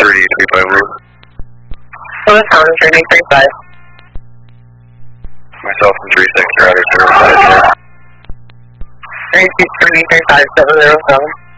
So it's on 335. Myself and 36, you're out of 05. 32 335 707.